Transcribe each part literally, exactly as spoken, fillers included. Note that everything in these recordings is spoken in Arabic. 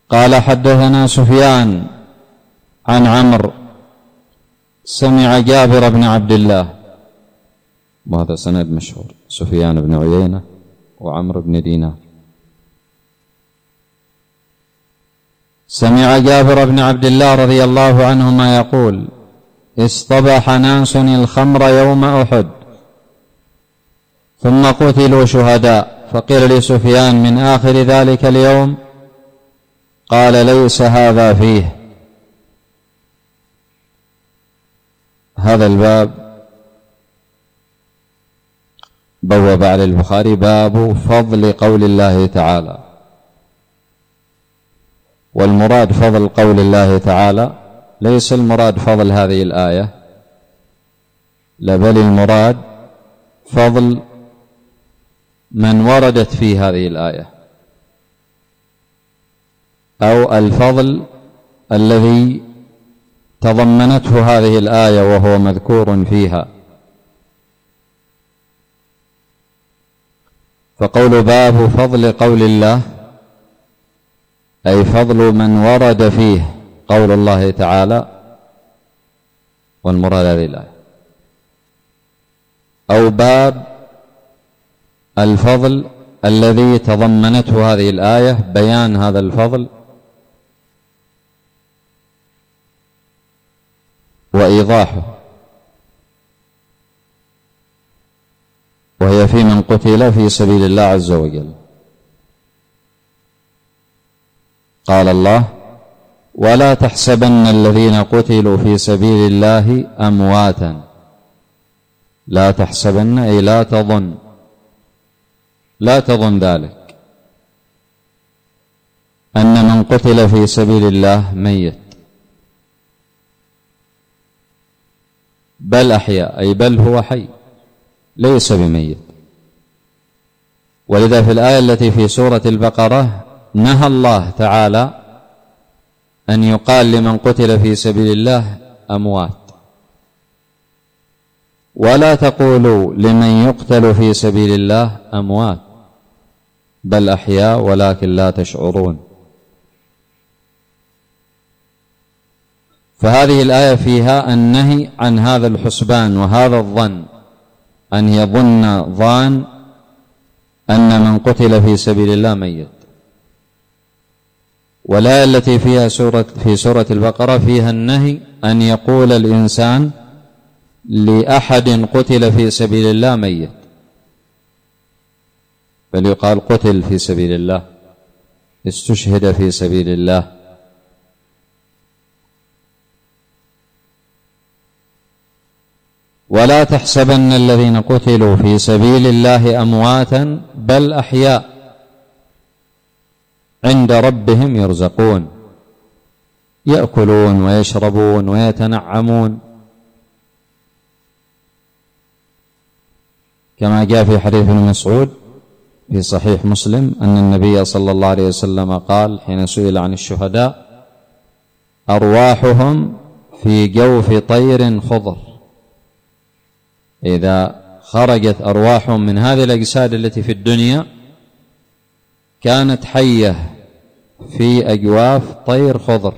قال حدثنا سفيان عن عمرو سمع جابر بن عبد الله، وهذا سند مشهور، سفيان بن عيينة وعمرو بن دينار. سمع جابر بن عبد الله رضي الله عنهما يقول: اصطبح ناس الخمر يوم أحد ثم قتلوا شهداء، فقيل لسفيان: من آخر ذلك اليوم؟ قال: ليس هذا فيه. هذا الباب بوب على البخاري باب فضل قول الله تعالى، والمراد فضل قول الله تعالى ليس المراد فضل هذه الآية، لا بل المراد فضل من وردت في هذه الآية، أو الفضل الذي تضمنته هذه الآية وهو مذكور فيها. فقول باب فضل قول الله أي فضل من ورد فيه قول الله تعالى، والمراد هذه الآية. أو باب الفضل الذي تضمنته هذه الآية، بيان هذا الفضل وإيضاحه، وهي في من قتل في سبيل الله عز وجل. قال الله: ولا تحسبن الذين قتلوا في سبيل الله أمواتا. لا تحسبن أي لا تظن، لا تظن ذلك أن من قتل في سبيل الله ميت، بل أحياء، أي بل هو حي ليس بميت. ولذا في الآية التي في سورة البقرة نهى الله تعالى أن يقال لمن قتل في سبيل الله أموات، ولا تقولوا لمن يقتل في سبيل الله أموات بل أحياء ولكن لا تشعرون. فهذه الآية فيها النهي عن هذا الحسبان وهذا الظن، أن يظن ظان أن من قتل في سبيل الله ميت. والآية التي فيها سورة في سورة البقرة فيها النهي أن يقول الإنسان لأحد قتل في سبيل الله ميت، بل يقال قتل في سبيل الله، استشهد في سبيل الله. ولا تحسبن الذين قتلوا في سبيل الله أمواتا بل أحياء عند ربهم يرزقون، يأكلون ويشربون ويتنعمون، كما جاء في حديث ابن مسعود في صحيح مسلم أن النبي صلى الله عليه وسلم قال حين سئل عن الشهداء: أرواحهم في جوف طير خضر. إذا خرجت أرواحهم من هذه الأجساد التي في الدنيا كانت حية في أجواف طير خضر،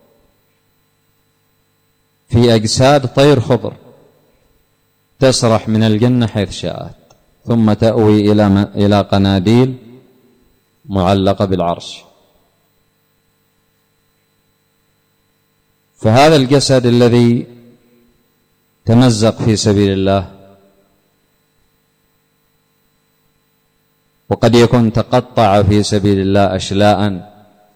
في أجساد طير خضر، تسرح من الجنة حيث شاءت ثم تأوي إلى إلى قناديل معلقة بالعرش. فهذا الجسد الذي تمزق في سبيل الله وقد يكون تقطع في سبيل الله أشلاء،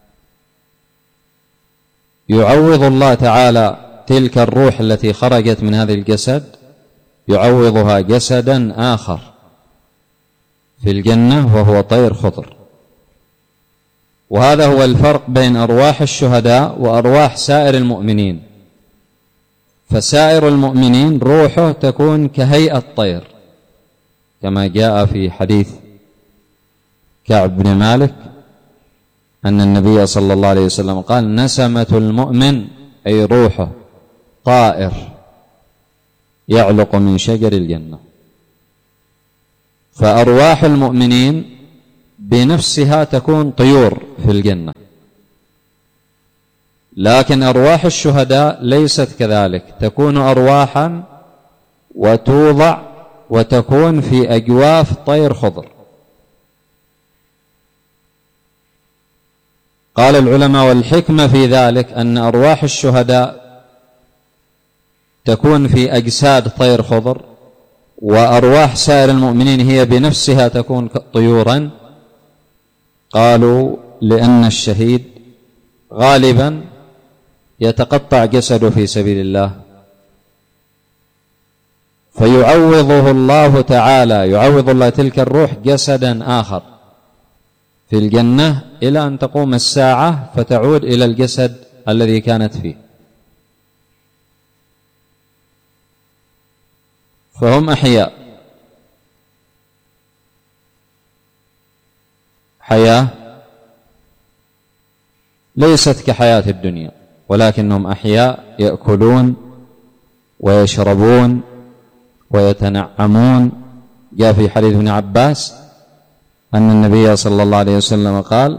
يعوض الله تعالى تلك الروح التي خرجت من هذا الجسد، يعوضها جسدا آخر في الجنة وهو طير خضر. وهذا هو الفرق بين أرواح الشهداء وأرواح سائر المؤمنين. فسائر المؤمنين روحه تكون كهيئة طير، كما جاء في حديث كعب بن مالك أن النبي صلى الله عليه وسلم قال: نسمة المؤمن أي روحه طائر يعلق من شجر الجنة. فأرواح المؤمنين بنفسها تكون طيور في الجنة، لكن أرواح الشهداء ليست كذلك، تكون أرواحا وتوضع وتكون في أجواف طير خضر. قال العلماء والحكمة في ذلك أن أرواح الشهداء تكون في أجساد طير خضر، وأرواح سائر المؤمنين هي بنفسها تكون طيورا. قالوا لأن الشهيد غالبا يتقطع جسده في سبيل الله، فيعوضه الله تعالى، يعوض الله تلك الروح جسدا آخر في الجنة إلى أن تقوم الساعة فتعود إلى الجسد الذي كانت فيه. فهم أحياء حياة ليست كحياة الدنيا، ولكنهم أحياء يأكلون ويشربون ويتنعمون. جاء في حديث ابن عباس أن النبي صلى الله عليه وسلم قال: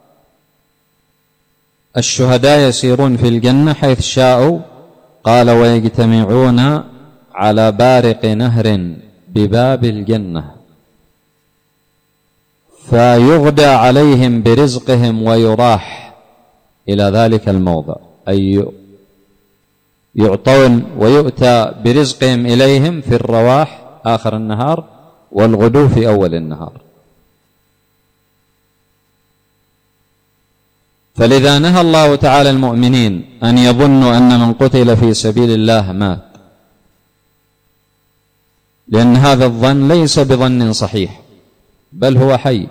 الشهداء يسيرون في الجنة حيث شاءوا، قال: ويجتمعون على بارق نهر بباب الجنة، فيغدى عليهم برزقهم ويراح إلى ذلك الموضع، أي يعطون ويؤتى برزقهم إليهم في الرواح آخر النهار والغدو في أول النهار. فلذا نهى الله تعالى المؤمنين أن يظنوا أن من قتل في سبيل الله مات، لأن هذا الظن ليس بظن صحيح، بل هو حي.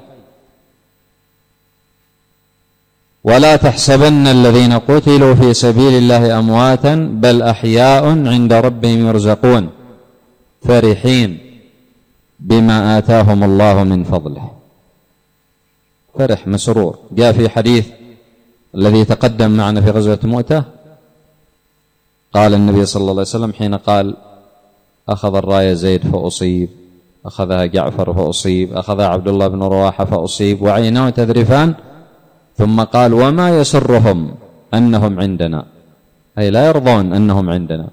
ولا تحسبن الذين قتلوا في سبيل الله أمواتا بل أحياء عند ربهم يرزقون فرحين بما آتاهم الله من فضله. فرح مسرور. جاء في حديث الذي تقدم معنا في غزوة مؤتة، قال النبي صلى الله عليه وسلم حين قال: أخذ الراية زيد فأصيب، أخذها جعفر فأصيب، أخذها عبد الله بن رواحة فأصيب، وعيناه تذرفان، ثم قال: وما يسرهم أنهم عندنا، أي لا يرضون أنهم عندنا.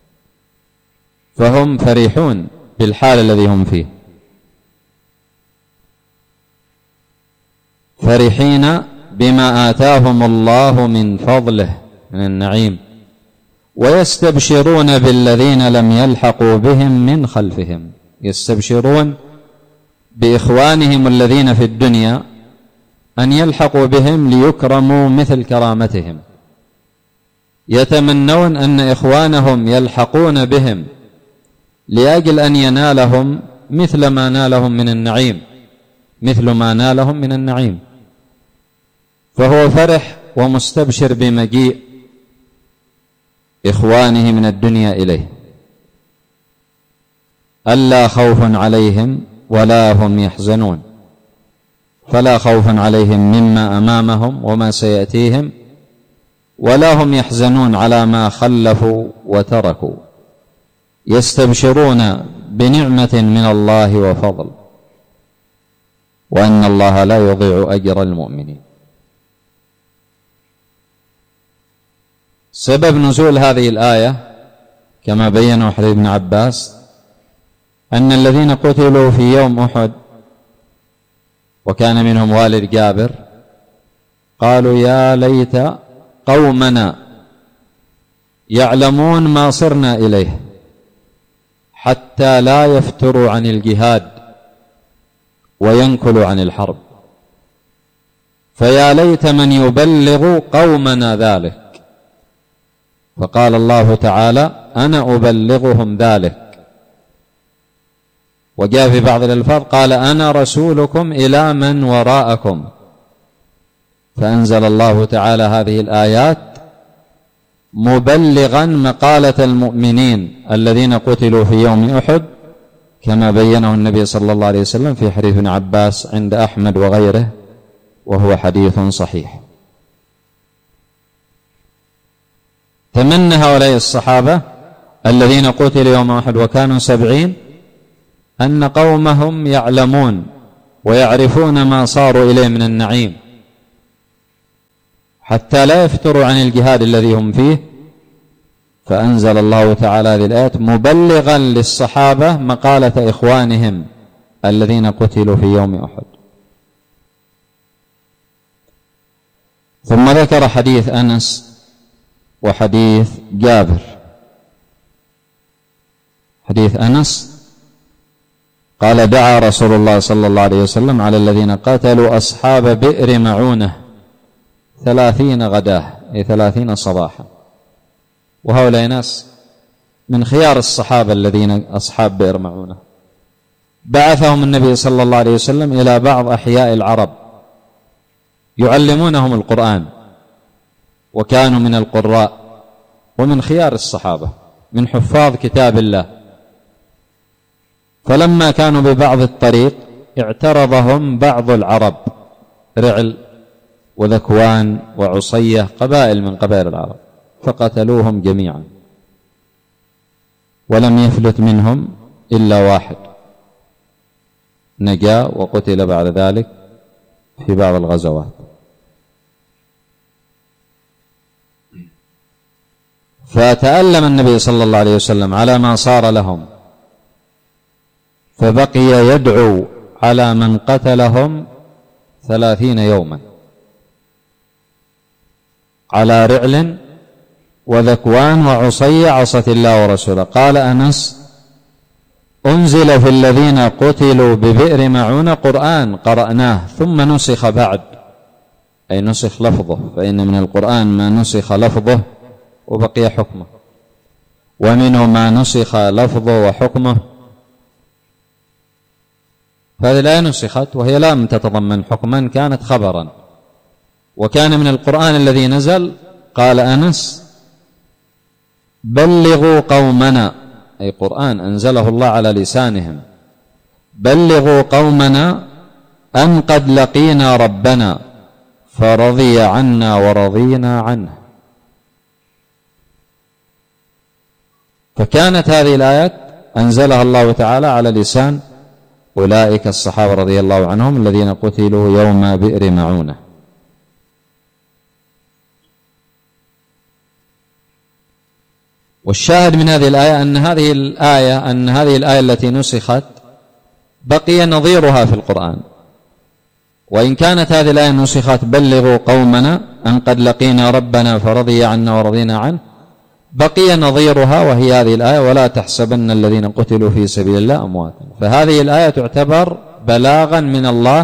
فهم فرحون بالحال الذي هم فيه، فرحين بما آتاهم الله من فضله من النعيم، ويستبشرون بالذين لم يلحقوا بهم من خلفهم. يستبشرون بإخوانهم الذين في الدنيا أن يلحقوا بهم ليكرموا مثل كرامتهم، يتمنون أن إخوانهم يلحقون بهم لأجل أن ينالهم مثل ما نالهم من النعيم، مثل ما نالهم من النعيم. فهو فرح ومستبشر بمجيء إخوانه من الدنيا إليه، ألا خوف عليهم ولا هم يحزنون، فلا خوف عليهم مما أمامهم وما سيأتيهم، ولا هم يحزنون على ما خلفوا وتركوا، يستبشرون بنعمة من الله وفضل، وأن الله لا يضيع أجر المؤمنين. سبب نزول هذه الآية كما بيّنه حديث ابن عباس أن الذين قتلوا في يوم أحد وكان منهم والد جابر قالوا: يا ليت قومنا يعلمون ما صرنا إليه حتى لا يفتروا عن الجهاد وينكلوا عن الحرب، فيا ليت من يبلغ قومنا ذلك. فقال الله تعالى: أنا أبلغهم ذلك. وجاء في بعض الألفاظ قال: أنا رسولكم إلى من وراءكم. فأنزل الله تعالى هذه الآيات مبلغا مقالة المؤمنين الذين قتلوا في يوم أحد، كما بيّنه النبي صلى الله عليه وسلم في حديث ابن عباس عند أحمد وغيره، وهو حديث صحيح. تمنى هؤلاء الصحابة الذين قتلوا يوم أحد وكانوا سبعين أن قومهم يعلمون ويعرفون ما صاروا إليه من النعيم، حتى لا يفتروا عن الجهاد الذي هم فيه، فأنزل الله تعالى هذه الآيات مبلغا للصحابة مقالة إخوانهم الذين قتلوا في يوم أحد. ثم ذكر حديث أنس وحديث جابر. حديث أنس قال: دعا رسول الله صلى الله عليه وسلم على الذين قتلوا أصحاب بئر معونة ثلاثين غداه، أي ثلاثين صباحا، وهؤلاء ناس من خيار الصحابة الذين أصحاب بئر معونة. بعثهم النبي صلى الله عليه وسلم إلى بعض أحياء العرب يعلمونهم القرآن، وكانوا من القراء ومن خيار الصحابة من حفاظ كتاب الله. فلما كانوا ببعض الطريق اعترضهم بعض العرب، رعل وذكوان وعصية، قبائل من قبائل العرب، فقتلوهم جميعا، ولم يفلت منهم إلا واحد نجا وقتل بعد ذلك في بعض الغزوات. فتألم النبي صلى الله عليه وسلم على ما صار لهم، فبقي يدعو على من قتلهم ثلاثين يوما، على رعل وذكوان وعصي عصت الله ورسوله. قال أنس: أنزل في الذين قتلوا ببئر معونة قرآن قرأناه ثم نسخ بعد، أي نسخ لفظه، فإن من القرآن ما نسخ لفظه وبقي حكمه، ومنه ما نسخ لفظه وحكمه. فهذه الآية نسخت وهي لم تتضمن حكما، كانت خبرا. وكان من القرآن الذي نزل، قال أنس: بلغوا قومنا، أي قرآن أنزله الله على لسانهم، بلغوا قومنا أن قد لقينا ربنا فرضي عنا ورضينا عنه. فكانت هذه الآيات أنزلها الله تعالى على لسان أولئك الصحابة رضي الله عنهم الذين قتلوا يوم بئر معونة. والشاهد من هذه الآية أن هذه الآية أن هذه الآية التي نسخت بقي نظيرها في القرآن، وإن كانت هذه الآية نسخت بلغوا قومنا أن قد لقينا ربنا فرضي عنا ورضينا عنه، بقي نظيرها وهي هذه الآية: ولا تحسبن الذين قتلوا في سبيل الله أمواتا. فهذه الآية تعتبر بلاغا من الله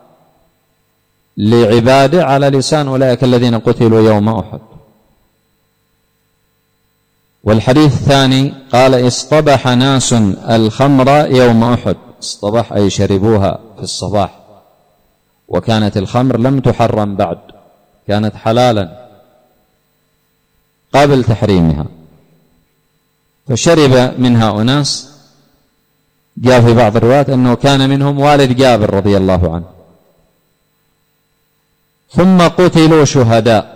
لعباده على لسان أولئك الذين قتلوا يوم أحد. والحديث الثاني قال: اصطبح ناس الخمر يوم أحد. اصطبح أي شربوها في الصباح، وكانت الخمر لم تحرم بعد، كانت حلالا قبل تحريمها، فشرب منها أناس. جاء في بعض الروايات أنه كان منهم والد جابر رضي الله عنه. ثم قتلوا شهداء.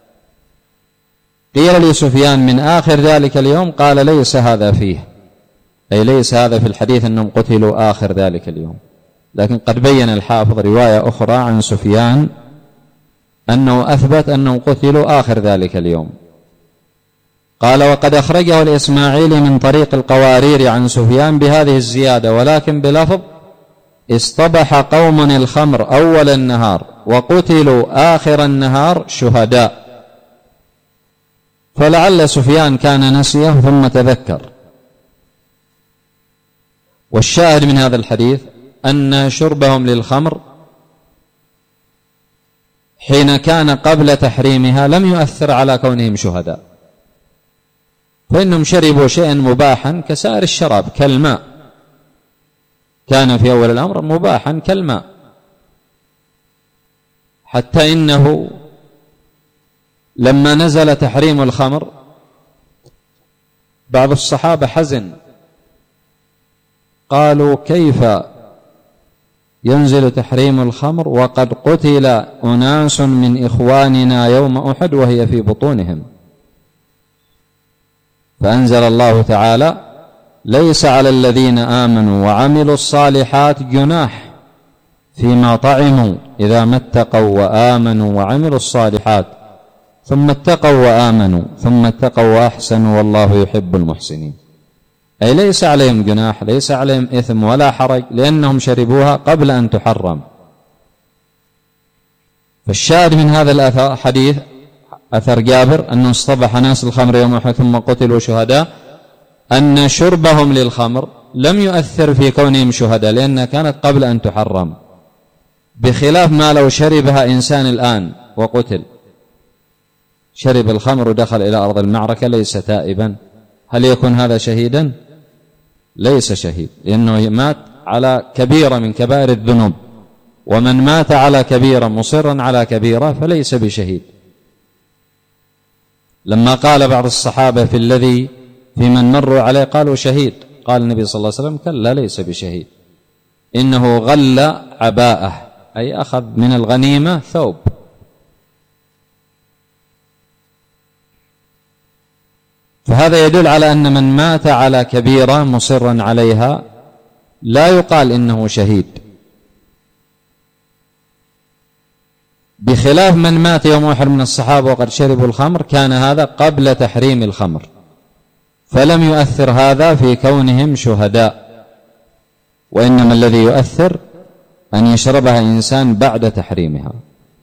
قيل لسفيان من آخر ذلك اليوم، قال: ليس هذا فيه، أي ليس هذا في الحديث أنهم قتلوا آخر ذلك اليوم، لكن قد بين الحافظ رواية أخرى عن سفيان أنه أثبت أنهم قتلوا آخر ذلك اليوم. قال: وقد أخرجه الإسماعيلي من طريق القوارير عن سفيان بهذه الزيادة، ولكن بلفظ: اصطبح قوم الخمر أول النهار وقتلوا آخر النهار شهداء. فلعل سفيان كان نسيه ثم تذكر. والشاهد من هذا الحديث أن شربهم للخمر حين كان قبل تحريمها لم يؤثر على كونهم شهداء، فإنهم شربوا شيئا مباحا كسائر الشراب كالماء، كان في أول الأمر مباحا كالماء، حتى إنه لما نزل تحريم الخمر بعض الصحابة حزن، قالوا: كيف ينزل تحريم الخمر وقد قتل أناس من إخواننا يوم أحد وهي في بطونهم؟ فأنزل الله تعالى: ليس على الذين آمنوا وعملوا الصالحات جناح فيما طعموا إذا ما اتقوا وآمنوا وعملوا الصالحات ثم اتقوا وآمنوا ثم اتقوا وأحسنوا والله يحب المحسنين. أي ليس عليهم جناح، ليس عليهم إثم ولا حرج، لأنهم شربوها قبل أن تحرم. فالشاهد من هذا الحديث أثر جابر أنه اصطبح ناس الخمر يوم أحد ثم قتلوا شهداء، أن شربهم للخمر لم يؤثر في كونهم شهداء لأنها كانت قبل أن تحرم، بخلاف ما لو شربها إنسان الآن وقتل، شرب الخمر ودخل إلى أرض المعركة ليس تائبا، هل يكون هذا شهيدا؟ ليس شهيد، لأنه مات على كبيرة من كبائر الذنوب، ومن مات على كبيرة مصرا على كبيرة فليس بشهيد. لما قال بعض الصحابة في الذي في من مروا عليه قالوا شهيد، قال النبي صلى الله عليه وسلم كلا ليس بشهيد، إنه غل عباءه، أي أخذ من الغنيمة ثوب. فهذا يدل على أن من مات على كبيرة مصرا عليها لا يقال إنه شهيد، بخلاف من مات يوم أحد من الصحابة وقد شربوا الخمر، كان هذا قبل تحريم الخمر، فلم يؤثر هذا في كونهم شهداء، وإنما الذي يؤثر أن يشربها إنسان بعد تحريمها.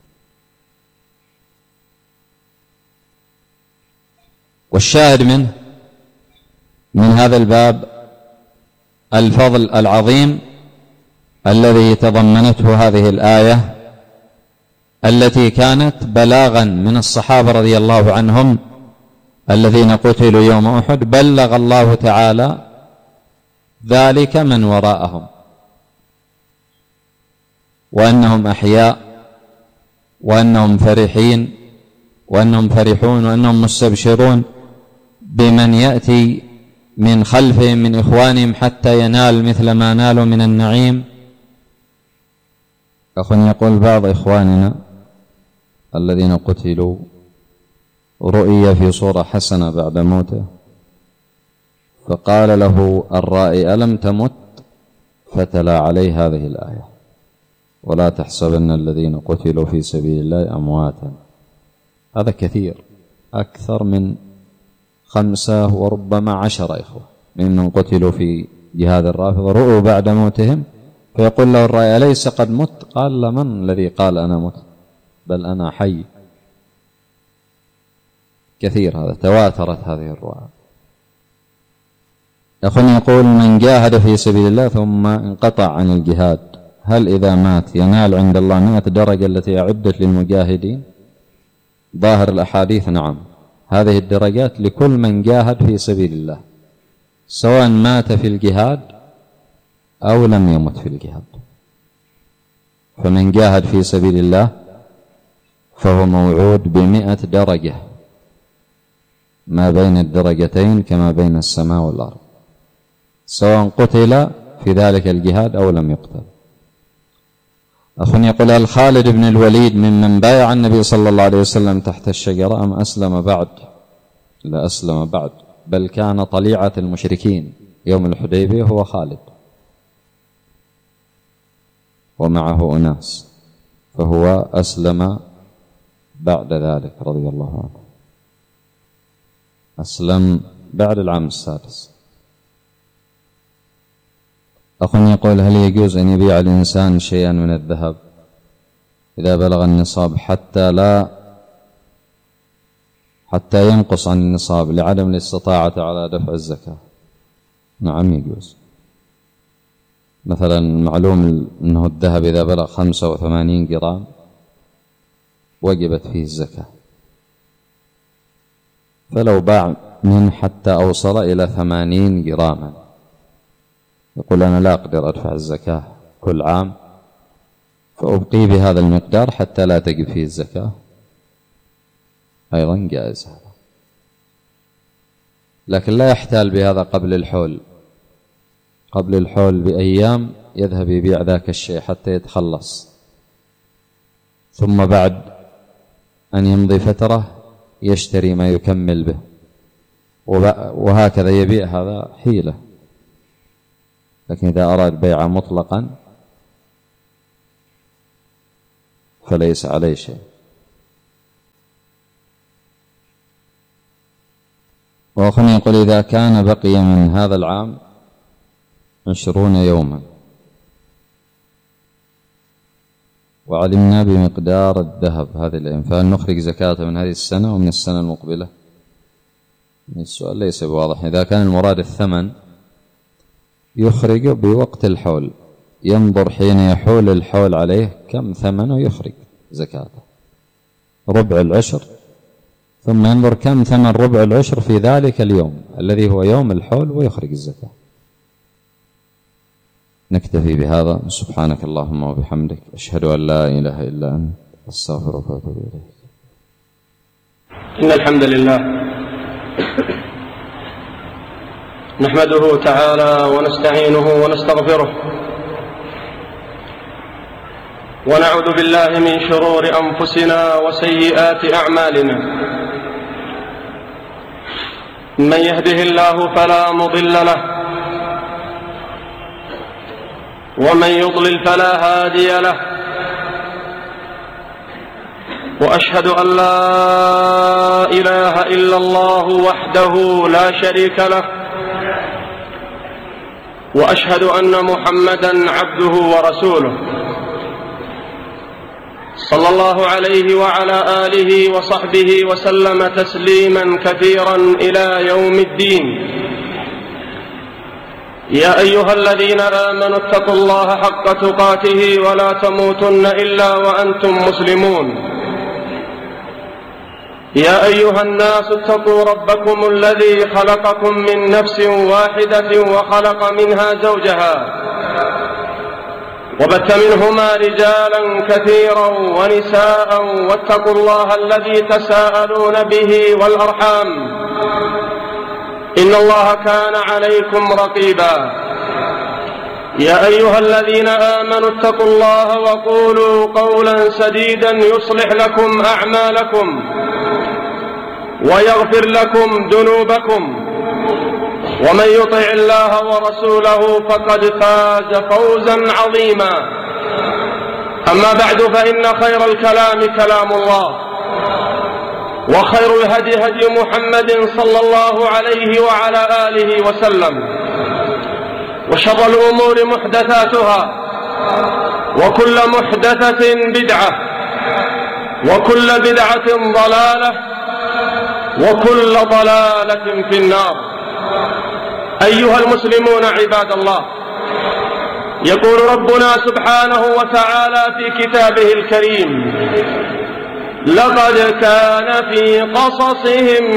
والشاهد منه من هذا الباب الفضل العظيم الذي تضمنته هذه الآية، التي كانت بلاغا من الصحابة رضي الله عنهم الذين قتلوا يوم أحد، بلغ الله تعالى ذلك من وراءهم، وأنهم أحياء، وأنهم فرحين، وأنهم فرحون، وأنهم مستبشرون بمن يأتي من خلفهم من إخوانهم حتى ينال مثل ما نالوا من النعيم. أخ يقول بعض إخواننا الذين قتلوا رؤي في صورة حسنة بعد موته، فقال له الرائي ألم تمت؟ فتلا عليه هذه الآية: ولا تحسبن الذين قتلوا في سبيل الله أمواتا. هذا كثير، أكثر من خمسة وربما عشر إخوة ممن قتلوا في جهاد الرافضة رؤوا بعد موتهم، فيقول له الرأي أليس قد مت؟ قال لا، من الذي قال أنا مت؟ بل أنا حي. كثير هذا، تواترت هذه الرؤى. أخونا يقول من جاهد في سبيل الله ثم انقطع عن الجهاد، هل إذا مات ينال عند الله مئة درجة التي أعدت للمجاهدين؟ ظاهر الأحاديث نعم، هذه الدرجات لكل من جاهد في سبيل الله، سواء مات في الجهاد أو لم يمت في الجهاد. فمن جاهد في سبيل الله فهو موعود بمئة درجة، ما بين الدرجتين كما بين السماء والأرض، سواء قتل في ذلك الجهاد أو لم يقتل. أخ يقول هل خالد بن الوليد ممن بايع النبي صلى الله عليه وسلم تحت الشجرة أم أسلم بعد؟ لا، أسلم بعد، بل كان طليعة المشركين يوم الحديبية هو خالد ومعه أناس، فهو أسلم بعد ذلك رضي الله عنه، أسلم بعد العام السادس. أخ يقول هل يجوز أن يبيع الإنسان شيئا من الذهب إذا بلغ النصاب حتى لا حتى ينقص عن النصاب لعدم الاستطاعة على دفع الزكاة؟ نعم يجوز. مثلا معلوم أنه الذهب إذا بلغ خمسة وثمانين جرام وجبت فيه الزكاة، فلو باع من حتى أوصل إلى ثمانين جراما يقول أنا لا أقدر أدفع الزكاة كل عام، فأبقي بهذا المقدار حتى لا تجب فيه الزكاة، أيضا جائز هذا، لكن لا يحتال بهذا قبل الحول. قبل الحول بأيام يذهب يبيع ذاك الشيء حتى يتخلص، ثم بعد أن يمضي فترة يشتري ما يكمل به، وهكذا يبيع، هذا حيلة. لكن إذا أراد بيعه مطلقا فليس عليه شيء. وأخونا يقول إذا كان بقي من هذا العام عشرون يوما وعلمنا بمقدار الذهب هذه الأيام فهل نخرج زكاة من هذه السنة ومن السنة المقبلة؟ السؤال ليس بواضح. إذا كان المراد الثمن يخرج بوقت الحول، ينظر حين يحول الحول عليه كم ثمنه يخرج زكاته ربع العشر، ثم ينظر كم ثمن ربع العشر في ذلك اليوم الذي هو يوم الحول ويخرج الزكاة. نكتفي بهذا. سبحانك اللهم وبحمدك، أشهد أن لا إله إلا أنت، أستغفرك وأتوب إليك. إن الحمد لله نحمده تعالى ونستعينه ونستغفره، ونعوذ بالله من شرور أنفسنا وسيئات أعمالنا. من يهده الله فلا مضل له، ومن يضلل فلا هادي له، وأشهد أن لا إله إلا الله وحده لا شريك له، وأشهد أن محمدًا عبده ورسوله صلى الله عليه وعلى آله وصحبه وسلم تسليمًا كثيرًا إلى يوم الدين. يا أيها الذين آمنوا اتقوا الله حق تقاته ولا تموتن إلا وأنتم مسلمون. يا أيها الناس اتقوا ربكم الذي خلقكم من نفس واحدة وخلق منها زوجها وبث منهما رجالا كثيرا ونساء، واتقوا الله الذي تساءلون به والأرحام إن الله كان عليكم رقيبا. يا أيها الذين آمنوا اتقوا الله وقولوا قولا سديدا يصلح لكم أعمالكم ويغفر لكم ذنوبكم، ومن يطع الله ورسوله فقد فاز فوزا عظيما. أما بعد، فإن خير الكلام كلام الله، وخير الهدي هدي محمد صلى الله عليه وعلى آله وسلم، وشر الأمور محدثاتها، وكل محدثة بدعة، وكل بدعة ضلالة، وكل ضلالة في النار. أيها المسلمون عباد الله، يقول ربنا سبحانه وتعالى في كتابه الكريم: لقد كان في قصصهم